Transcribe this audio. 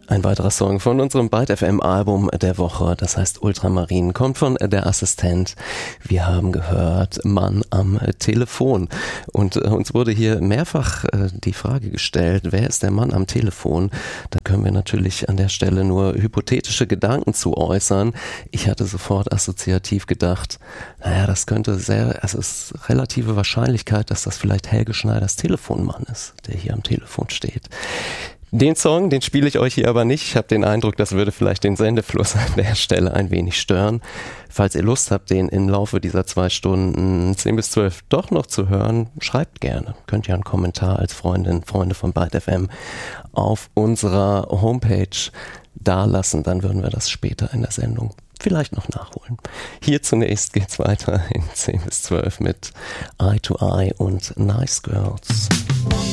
Ein weiterer Song von unserem Byte FM Album der Woche, das heißt Ultramarin, kommt von Der Assistent. Wir haben gehört Mann am Telefon und uns wurde hier mehrfach die Frage gestellt, wer ist der Mann am Telefon? Da können wir natürlich an der Stelle nur hypothetische Gedanken zu äußern. Ich hatte sofort assoziativ gedacht, naja, das könnte es ist relative Wahrscheinlichkeit, dass das vielleicht Helge Schneiders Telefonmann ist, der hier am Telefon steht. Den Song, den spiele ich euch hier aber nicht. Ich habe den Eindruck, das würde vielleicht den Sendefluss an der Stelle ein wenig stören. Falls ihr Lust habt, den im Laufe dieser 2 Stunden 10 bis 12 doch noch zu hören, schreibt gerne. Könnt ihr einen Kommentar als Freunde von Byte FM auf unserer Homepage dalassen. Dann würden wir das später in der Sendung vielleicht noch nachholen. Hier zunächst geht's weiter in 10 bis 12 mit Eye to Eye und Nice Girls.